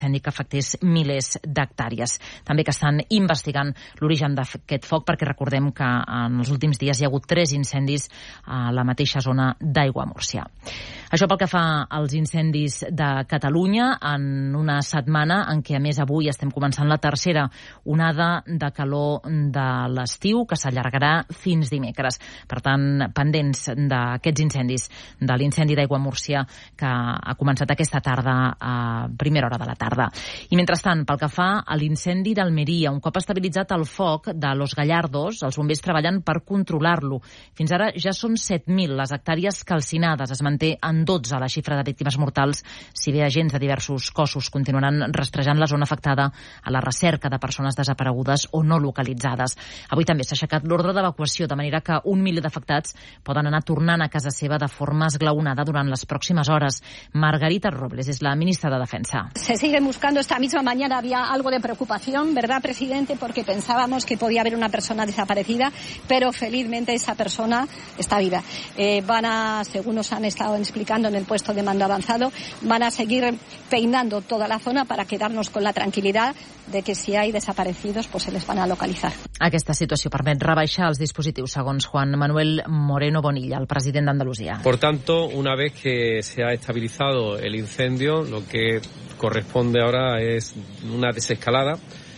que afectés milers d'hectàrees. També que estan investigant l'origen d'aquest foc, perquè recordem que en els últims dies hi ha hagut 3 incendis a la mateixa zona d'Aiguamúrcia. Això pel que fa als incendis de Catalunya, en una setmana en què, a més, avui estem començant la tercera onada de calor de l'estiu, que s'allargarà fins dimecres. Per tant, pendents d'aquests incendis, de l'incendi d'Aiguamúrcia, que ha començat aquesta tarda a primera hora de la tarda. I mentrestant, pel que fa a l'incendi d'Almeria, un cop estabilitzat el foc de Los Gallardos, els bombers treballen per controlar-lo. Fins ara ja són 7.000 les hectàrees calcinades. Es manté en 12 la xifra de víctimes mortals, si bé agents de diversos cossos continuaran rastrejant la zona afectada a la recerca de persones desaparegudes o no localitzades. Avui també s'ha aixecat l'ordre d'evacuació, de manera que 1 milió d'afectats poden anar tornant a casa seva de forma esglaonada durant les pròximes hores. Margarita Robles és la ministra de Defensa. Se siguen buscando. Esta misma mañana había algo de preocupación, ¿verdad, presidente? Porque pensábamos que podía haber una persona desaparecida, pero felizmente esa persona está viva. Según nos han estado explicando en el puesto de mando avanzado, van a seguir peinando toda la zona para quedarnos con la tranquilidad de que si hay desaparecidos, pues se les van a localizar. Aquesta situació permet rebaixar els dispositius, segons Juan Manuel Moreno Bonilla, el president d'Andalusia. Por tanto, una vez que se ha estabilizado el incendio, lo que corresponde ahora es una desescalada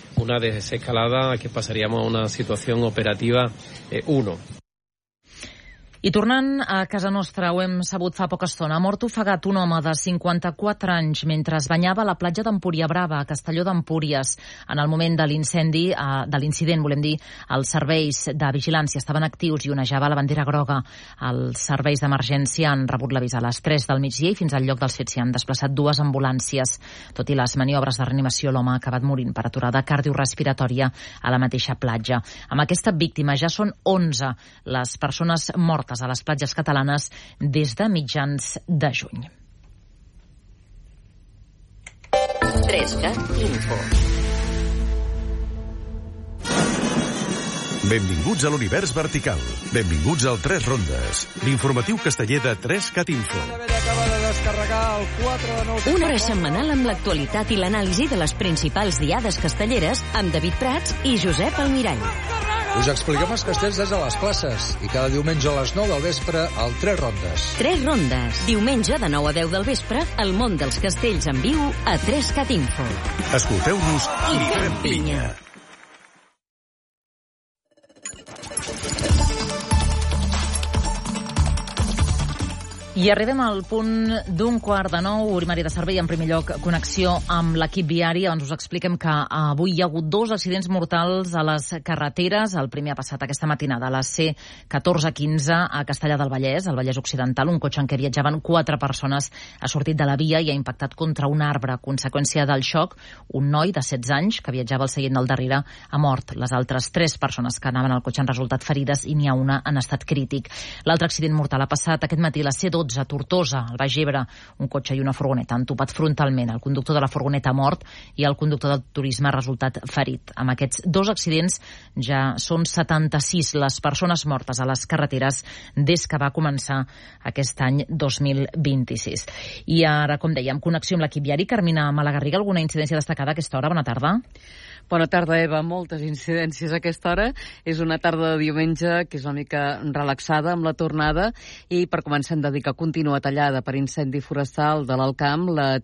que pasaríamos a una situación operativa 1. I tornant a casa nostra, ho hem sabut fa poca estona, ha mort ofegat un home de 54 anys mentre es banyava a la platja d'Empúria Brava, a Castelló d'Empúries. En el moment de l'incident, volem dir, els serveis de vigilància estaven actius i onejava la bandera groga. Els serveis d'emergència han rebut l'avís a les 3 del migdia i fins al lloc dels fets s'hi han desplaçat 2 ambulàncies. Tot i les maniobres de reanimació, l'home ha acabat morint per aturada cardiorespiratòria a la mateixa platja. Amb aquesta víctima ja són 11 les persones mortes a les platges catalanes des de mitjans de juny. 3CAT Info. Benvinguts a l'univers vertical. Benvinguts al 3 Rondes, l'informatiu casteller de 3CAT Info. Una hora setmanal amb l'actualitat i l'anàlisi de les principals diades castelleres amb David Prats i Josep Almirall. Us expliquem els castells des de les places i cada diumenge a les 9 del vespre al 3 Rondes. 3 Rondes. Diumenge de 9 a 10 del vespre, el món dels castells en viu a 3CAT Info. Escolteu-nos i fem pinya. I arribem al punt d'un 8:45, horari de servei. En primer lloc, connexió amb l'equip viari. Abans us expliquem que avui hi ha hagut 2 accidents mortals a les carreteres. El primer ha passat aquesta matinada a la C1415 a Castellar del Vallès, al Vallès Occidental. Un cotxe en què viatjaven 4 persones ha sortit de la via i ha impactat contra un arbre. A conseqüència del xoc, un noi de 16 anys que viatjava al seient del darrere ha mort. Les altres 3 persones que anaven al cotxe han resultat ferides i n'hi ha una en estat crític. L'altre accident mortal ha passat aquest matí a la C12 a Tortosa, al Baix Ebre. Un cotxe i una furgoneta han topat frontalment. El conductor de la furgoneta ha mort i el conductor del turisme ha resultat ferit. Amb aquests 2 accidents ja són 76 les persones mortes a les carreteres des que va començar aquest any 2026. I ara, com dèiem, connexió amb l'equip viari. Carmina Malagarriga, alguna incidència destacada a aquesta hora? Bona tarda. Bona tarda, Eva. Moltes incidències a aquesta hora. És una tarda de diumenge que és una mica relaxada amb la tornada i per començar hem de dir que continua tallada per incendi forestal de l'Alt Camp, la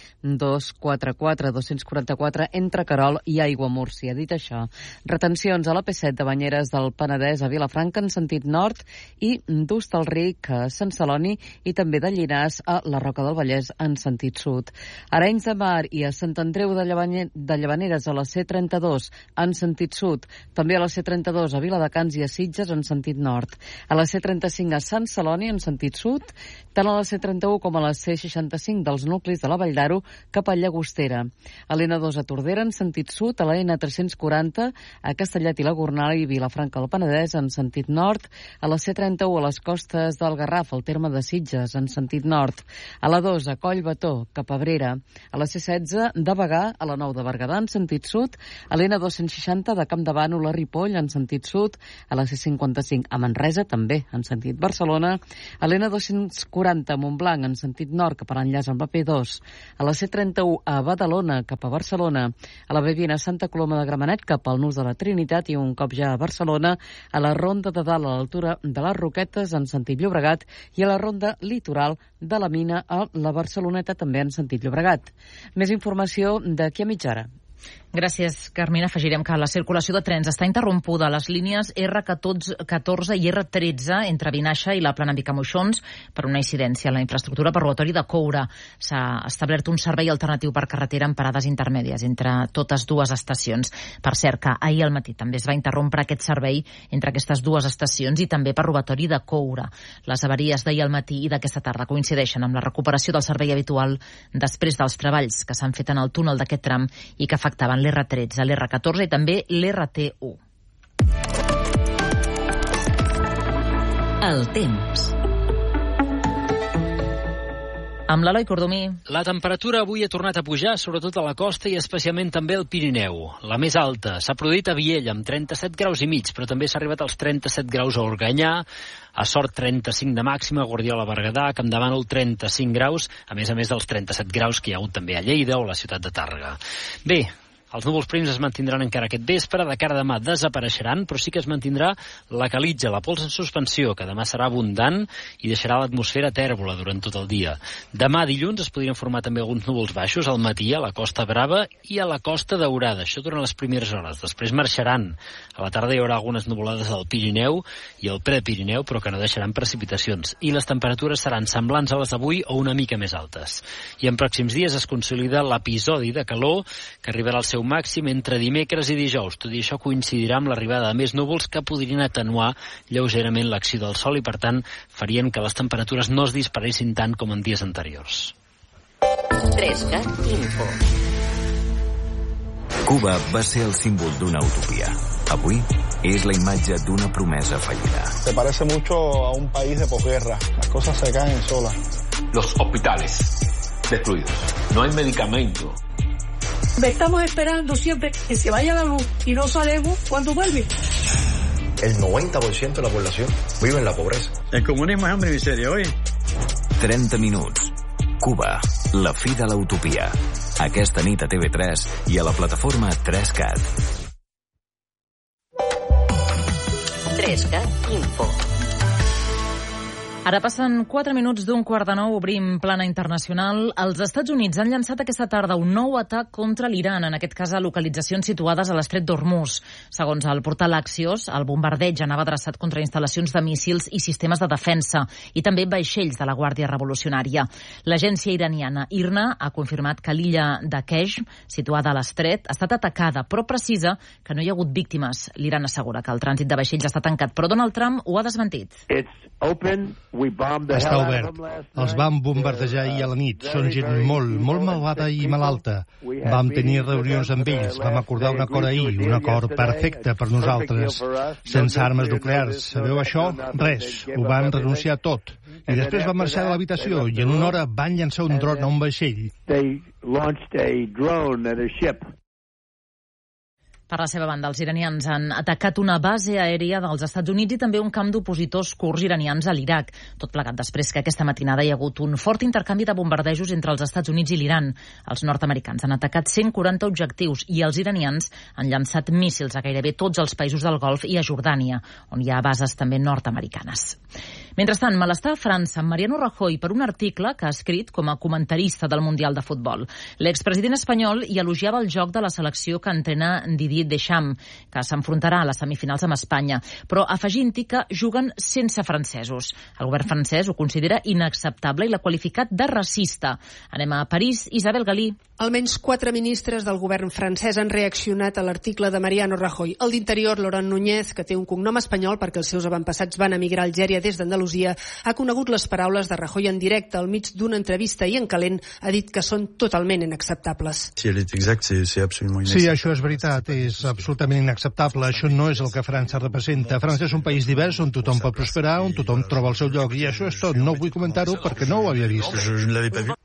T244-244 entre Querol i Aiguamúrcia. Dit això, retencions a la P7 de Banyeres del Penedès a Vilafranca en sentit nord i d'Hostalric a Sant Celoni i també de Llinars a la Roca del Vallès en sentit sud. A Arenys de Mar i a Sant Andreu de Llavaneres a la C32 en sentit sud, també a la C32 a Viladecans i a Sitges en sentit nord, a la C35 a Sant Celoni en sentit sud, tant a la C31 com a la C65 dels nuclis de la Vall d'Aro cap a Llagostera, a l'N2 a Tordera en sentit sud, a la N340 a Castellet i la Gornal i Vilafranca del Penedès en sentit nord, a la C31 a les costes del Garraf al terme de Sitges en sentit nord, a la 2 a Collbató cap a Abrera, a la C16 de Bagà a la 9 de Berguedà en sentit sud, a l'N260 de Campdevànol a Ripoll en sentit sud, a la C55 a Manresa també en sentit Barcelona, a l'N251 240 a Montblanc en sentit nord cap a l'enllaç amb la P2, a la C31 a Badalona cap a Barcelona, a la B20 a Santa Coloma de Gramenet cap al nus de la Trinitat i un cop ja a Barcelona, a la Ronda de Dalt a l'altura de les Roquetes en sentit Llobregat i a la Ronda Litoral de la Mina a la Barceloneta també en sentit Llobregat. Més informació d'aquí a mitja hora. Gràcies, Carmina. Afegirem que la circulació de trens està interrompuda a les línies R14 i R13 entre Vinaixa i la Plana Vicamoixons per una incidència a la infraestructura per robatori de coure. S'ha establert un servei alternatiu per carretera en parades intermèdies entre totes dues estacions. Per cert, que ahir al matí també es va interrompre aquest servei entre aquestes dues estacions i també per robatori de coure. Les avaries d'ahir al matí i d'aquesta tarda coincideixen amb la recuperació del servei habitual després dels treballs que s'han fet en el túnel d'aquest tram i que afectaven l'R13, l'R14 i també l'RT1. El temps. Amb l'Eloi Cordomí. La temperatura avui ha tornat a pujar, sobretot a la costa i especialment també al Pirineu. La més alta s'ha produït a Viella, amb 37 graus i mig, però també s'ha arribat als 37 graus a Organyà, a Sort 35 de màxima, a Guardiola Berguedà, Campdevànol 35 graus, a més dels 37 graus que hi ha hagut també a Lleida o a la ciutat de Tàrrega. Bé, els núvols prims es mantindran encara aquest vespre, de cara a demà desapareixeran, però sí que es mantindrà la calitja, la pols en suspensió, que demà serà abundant i deixarà l'atmosfera tèrbola durant tot el dia. Demà dilluns es podrien formar també alguns núvols baixos al matí a la Costa Brava i a la Costa Daurada, això durant les primeres hores. Després marxaran. A la tarda hi haurà algunes nuvolades al Pirineu i al Prepirineu, però que no deixaran precipitacions. I les temperatures seran semblants a les d'avui o una mica més altes. I en pròxims dies es consolida l'episodi de calor que arribarà al seu màxim entre dimecres i dijous. Tot i això coincidirà amb l'arribada de més núvols que podrien atenuar lleugerament l'acció del sol i, per tant, farien que les temperatures no es disparessin tant com en dies anteriors. 3CAT Info. Cuba va ser el símbol d'una utopia. Avui es la imatge d'una promesa fallida. Se parece mucho a un país de posguerra. Las cosas se caen solas. Los hospitales destruidos. No hay medicamento. Estamos esperando siempre que se vaya la luz y no sabemos cuándo vuelve. El 90% de la población vive en la pobreza. El comunismo es hambre y miseria, hoy. 30 minuts. Cuba, la fi de l'utopia. Aquesta nit a TV3 i a la plataforma 3CAT. 3CAT Info. Ara passen 4 minuts d'un 8:45, obrim plana internacional. Els Estats Units han llançat aquesta tarda un nou atac contra l'Iran, en aquest cas a localitzacions situades a l'estret d'Hormuz. Segons el portal Axios, el bombardeig anava adreçat contra instal·lacions de míssils i sistemes de defensa, i també vaixells de la Guàrdia Revolucionària. L'agència iraniana IRNA ha confirmat que l'illa de Qeshm, situada a l'estret, ha estat atacada, però precisa que no hi ha hagut víctimes. L'Iran assegura que el trànsit de vaixells està tancat, però Donald Trump ho ha desmentit. Està obert. Els vam bombardejar ahir a la nit. Són gent molt malvada i malalta. Vam tenir reunions amb ells. Vam acordar un acord ahir, un acord perfecte per nosaltres. Sense armes nuclears. Sabeu això? Res. Ho van renunciar tot. I després van marxar de l'habitació i en una hora van llançar un dron a un vaixell. Per la seva banda, els iranians han atacat una base aèria dels Estats Units i també un camp d'opositors kurds iranians a l'Iraq. Tot plegat després que aquesta matinada hi ha hagut un fort intercanvi de bombardejos entre els Estats Units i l'Iran. Els nord-americans han atacat 140 objectius i els iranians han llançat míssils a gairebé tots els països del Golf i a Jordània, on hi ha bases també nord-americanes. Mentrestant, malestar a França amb Mariano Rajoy per un article que ha escrit com a comentarista del Mundial de Futbol. L'expresident espanyol hi elogiava el joc de la selecció que entrena Didier Deschamps, que s'enfrontarà a les semifinals amb Espanya, però afegint-hi que juguen sense francesos. El govern francès ho considera inacceptable i l'ha qualificat de racista. Anem a París. Isabel Galí. Almenys 4 ministres del govern francès han reaccionat a l'article de Mariano Rajoy. El d'Interior, Laurent Núñez, que té un cognom espanyol perquè els seus avantpassats van emigrar a Algèria des d'Andalusia, ha conegut les paraules de Rajoy en directe al mig d'una entrevista i en calent ha dit que són totalment inacceptables. Sí, això és veritat, és absolutament inacceptable. Això no és el que França representa. França és un país divers on tothom pot prosperar, on tothom troba el seu lloc, i això és tot. No vull comentar-ho perquè no ho havia vist.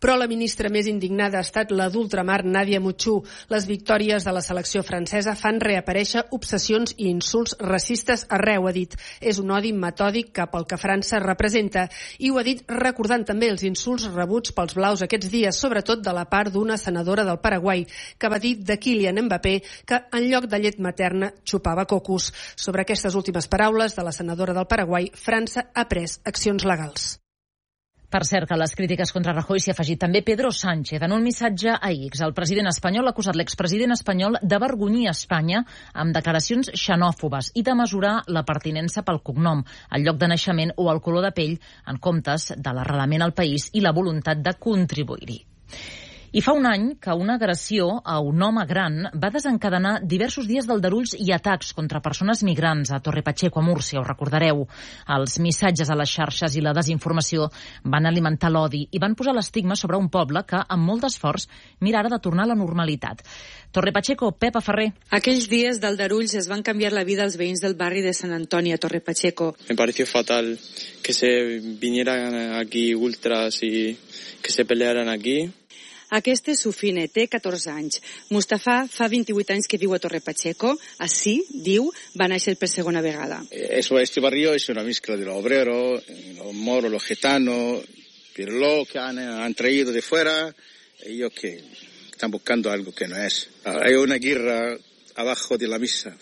Però la ministra més indignada ha estat la d'ultramar Nadia Mutxú. Les victòries de la selecció francesa fan reaparèixer obsessions i insults racistes arreu, ha dit. És un odi metòdic cap al que França representa. I ho ha dit recordant també els insults rebuts pels blaus aquests dies, sobretot de la part d'una senadora del Paraguai, que va dir de Kylian Mbappé que en lloc de llet materna xupava cocos. Sobre aquestes últimes paraules de la senadora del Paraguai, França ha pres accions legals. Per cert, que a les crítiques contra Rajoy s'hi ha afegit també Pedro Sánchez. En un missatge a X, el president espanyol ha acusat l'expresident espanyol d'avergonyir Espanya amb declaracions xenòfobes i de mesurar la pertinença pel cognom, el lloc de naixement o el color de pell, en comptes de l'arrelament al país i la voluntat de contribuir-hi. I fa un any que una agressió a un home gran va desencadenar diversos dies d'aldarulls i atacs contra persones migrants a Torre Pacheco, a Múrcia, ho recordareu. Els missatges a les xarxes i la desinformació van alimentar l'odi i van posar l'estigma sobre un poble que, amb molt d'esforç, mira ara de tornar a la normalitat. Torre Pacheco, Pepa Ferrer. Aquells dies d'aldarulls es van canviar la vida als veïns del barri de Sant Antoni, a Torre Pacheco. Me pareció fatal que se vinieran aquí ultras y que se pelearan aquí. Aquest és Sufine, té 14 anys. Mustafa fa 28 anys que viu a Torre Pacheco. Ací, diu, va néixer per segona vegada. Este barrio es una mezcla de los obreros, los moros, los gitanos, pirlos que han traído de fuera, ellos que están buscando algo que no es. Hay una guerra abajo de la mesa.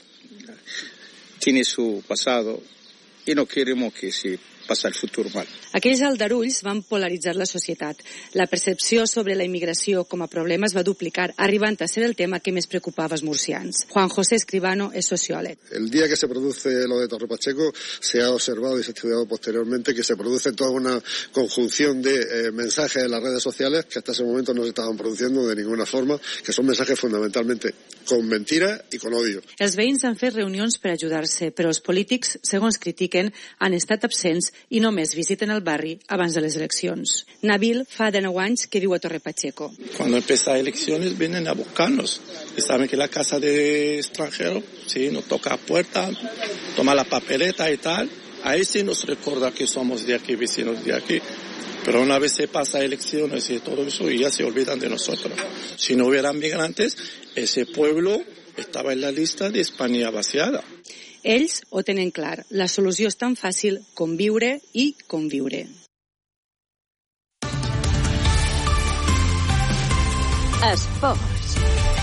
Tiene su pasado y no queremos que se passa el futur mal. Aquells aldarulls van polaritzar la societat. La percepció sobre la immigració com a problema es va duplicar, arribant a ser el tema que més preocupava els murcians. Juan José Escribano és socióleg. El día que se produce lo de Torre Pacheco se ha observado y se ha estudiado posteriormente que se produce toda una conjunción de mensajes en las redes sociales que hasta ese momento no se estaban produciendo de ninguna forma, que son mensajes fundamentalmente con mentira y con odio. Els veïns han fet reunions per ajudar-se, però els polítics, segons critiquen, han estat absents i només visiten el barri abans de les eleccions. Nabil fa 19 anys que viu a Torre Pacheco. Cuando empiezan elecciones vienen a buscarnos. Y saben que la casa de extranjeros, sí, nos toca a puerta, toma la papeleta y tal. Ahí sí nos recuerda que somos de aquí, vecinos de aquí. Pero una vez se pasa elecciones y todo eso, y ya se olvidan de nosotros. Si no hubieran migrantes, ese pueblo estaba en la lista de España vaciada. Ells ho tenen clar. La solució és tan fàcil com viure i conviure. Esports.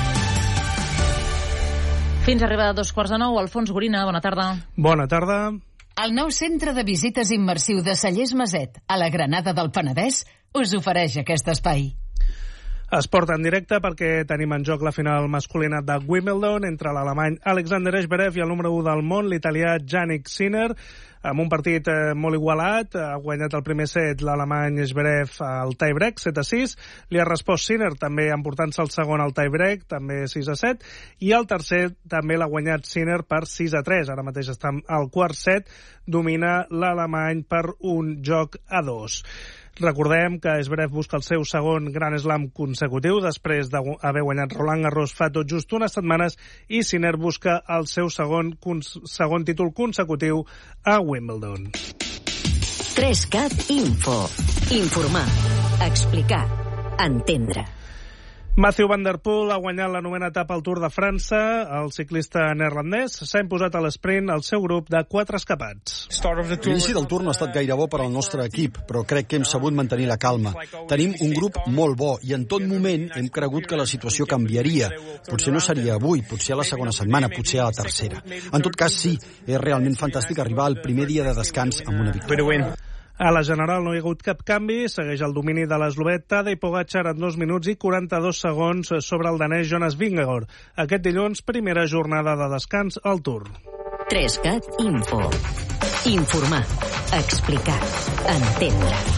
Fins a arribar a 9:15, Alfons Gorina, bona tarda. Bona tarda. El nou centre de visites immersiu de Cellers Maset, a la Granada del Penedès, us ofereix aquest espai. Esport en directe perquè tenim en joc la final masculina de Wimbledon entre l'alemany Alexander Zverev i el número 1 del món, l'italià Jannik Sinner, amb un partit molt igualat. Ha guanyat el primer set l'alemany Zverev al tiebreak 7-6, li ha respost Sinner també emportant-se el segon al tiebreak, també 6-7, i el tercer també l'ha guanyat Sinner per 6-3. Ara mateix està al quart set, domina l'alemany per un joc a 2. Recordem que Zverev busca el seu segon Grand Slam consecutiu després d'haver guanyat Roland Garros fa tot just unes setmanes, i Sinner busca el seu segon títol consecutiu a Wimbledon. 3CAT Info. Informar, explicar, entendre. Mathieu van der Poel ha guanyat la 9ª etapa al Tour de França. El ciclista neerlandès s'ha imposat a l'esprint al seu grup de 4 escapats. L'inici del Tour no ha estat gaire bo per al nostre equip, però crec que hem sabut mantenir la calma. Tenim un grup molt bo i en tot moment hem cregut que la situació canviaria. Potser no seria avui, potser a la segona setmana, potser a la tercera. En tot cas, sí, és realment fantàstic arribar al primer dia de descans amb una victòria. A la general no hi ha hagut cap canvi, segueix el domini de l'eslovè Tadej Pogačar en 2 minuts i 42 segons sobre el danès Jonas Vingegaard. Aquest dilluns, primera jornada de descans al Tour. 3CAT Info. Informar, explicar, entendre.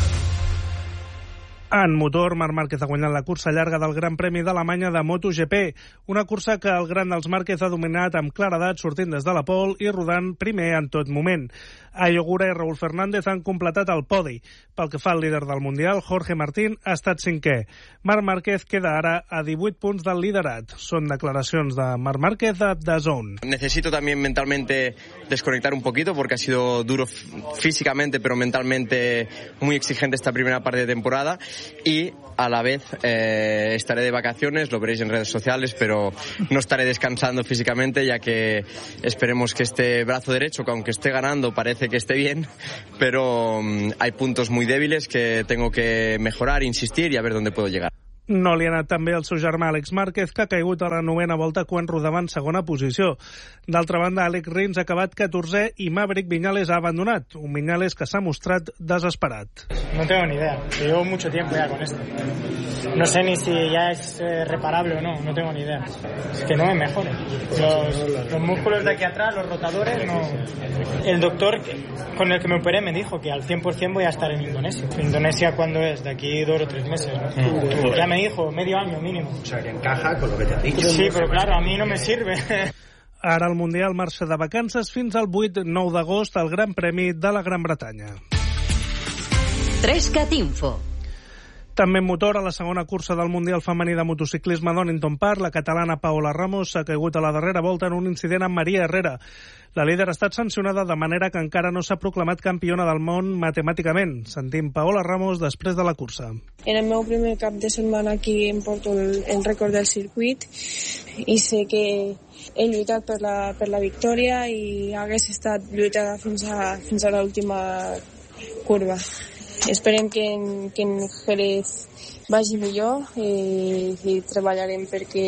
En motor, Marc Márquez ha guanyat la cursa llarga del Gran Premi d'Alemanya de MotoGP, una cursa que el gran dels Márquez ha dominat amb claredat, sortint des de la pole i rodant primer en tot moment. Ayogura i Raúl Fernández han completat el podi. Pel que fa al líder del Mundial, Jorge Martín ha estat 5è. Marc Márquez queda ara a 18 punts del liderat. Són declaracions de Marc Márquez de DAZN. Necesito también mentalmente desconectar un poquito porque ha sido duro físicamente, pero mentalmente muy exigente esta primera parte de temporada. y a la vez estaré de vacaciones, lo veréis en redes sociales, pero no estaré descansando físicamente, ya que esperemos que este brazo derecho, que aunque esté ganando parece que esté bien, pero hay puntos muy débiles que tengo que mejorar, insistir y a ver dónde puedo llegar. No li ha anat tan bé el seu germà Àlex Márquez, que ha caigut a la 9ª volta quan rodava en segona posició. D'altra banda, Àlex Rins ha acabat 14è i Maverick Viñales ha abandonat. Un Viñales que s'ha mostrat desesperat. No tengo ni idea. Llevo mucho tiempo ya con esto. No sé ni si ya es reparable o no. No tengo ni idea. Es que no me mejore. Los músculos de aquí atrás, los rotadores, no. El doctor con el que me operé me dijo que al 100% voy a estar en Indonesia. ¿Indonesia cuándo es? De aquí 2 o 3 meses, ¿no? Ya me dijo, medio año mínimo. O sea, que encaja con lo que te ha dicho. Sí, però claro, a mi no me sirve. Ara el Mundial marxa de vacances fins al 8-9 d'agost al Gran Premi de la Gran Bretanya. 3CAT Info. També en motor, a la segona cursa del Mundial femení de motociclisme a Donington Park, la catalana Paola Ramos s'ha caigut a la darrera volta en un incident amb Maria Herrera. La líder ha estat sancionada de manera que encara no s'ha proclamat campiona del món matemàticament. Sentim Paola Ramos després de la cursa. En el meu primer cap de setmana aquí em porto el rècord del circuit i sé que he lluitat per la victòria i hagués estat lluitada fins a l'última curva. Esperem que en Jerez vagi millor i treballarem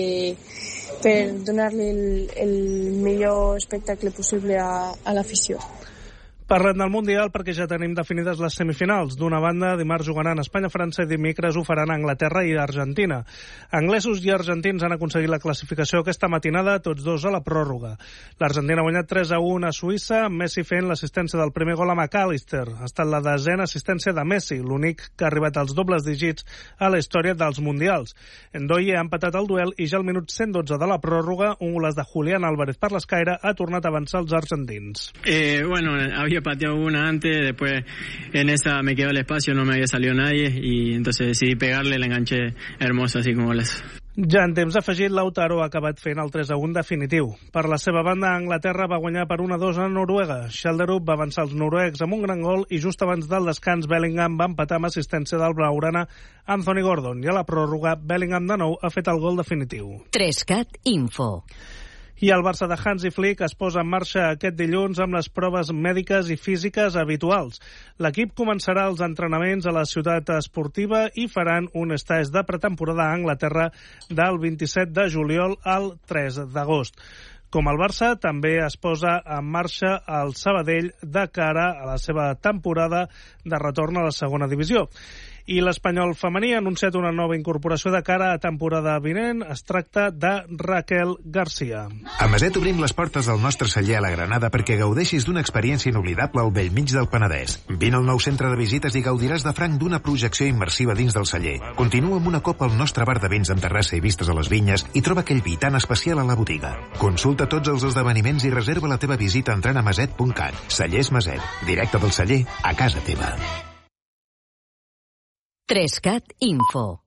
per donar-li el millor espectacle possible a l'afició. Parlem del Mundial perquè ja tenim definides les semifinals. D'una banda, dimarts jugaran Espanya-França i dimecres ho faran Anglaterra i Argentina. Anglesos i argentins han aconseguit la classificació aquesta matinada, tots dos a la pròrroga. L'Argentina ha guanyat 3-1 a Suïssa, amb Messi fent l'assistència del primer gol a McAllister. Ha estat la 10ª assistència de Messi, l'únic que ha arribat als dobles dígits a la història dels Mundials. Ndoye ha empatat el duel i ja al minut 112 de la pròrroga, un golaç de Julián Álvarez per l'escaire ha tornat a avançar els argentins. Bueno, había pateado una antes, después en esa me quedó el espacio, no me había salido nadie y entonces decidí pegarle, la enganché hermosa así como golazo. Ja en temps afegit, Lautaro ha acabat fent el 3-1 definitiu. Per la seva banda, Anglaterra va guanyar per 1-2 a Noruega. Schelderup va avançar els noruecs amb un gran gol i just abans del descans Bellingham va empatar amb assistència del blaugrana Anthony Gordon. I a la pròrroga, Bellingham de nou ha fet el gol definitiu. 3CAT Info. I el Barça de Hansi Flick es posa en marxa aquest dilluns amb les proves mèdiques i físiques habituals. L'equip començarà els entrenaments a la ciutat esportiva i faran un estatge de pretemporada a Anglaterra del 27 de juliol al 3 d'agost. Com el Barça, també es posa en marxa el Sabadell de cara a la seva temporada de retorn a la segona divisió. I l'Espanyol femení ha anunciat una nova incorporació de cara a temporada vinent. Es tracta de Raquel Garcia. A Maset obrim les portes del nostre celler a la Granada perquè gaudeixis d'una experiència inoblidable al bell mig del Penedès. Vine al nou centre de visites i gaudiràs de franc d'una projecció immersiva dins del celler. Continua amb una copa al nostre bar de vins amb terrassa i vistes a les vinyes i troba aquell vi tan especial a la botiga. Consulta tots els esdeveniments i reserva la teva visita entrant a maset.cat. Cellers Maset, directe del celler a casa teva. 3CAT Info.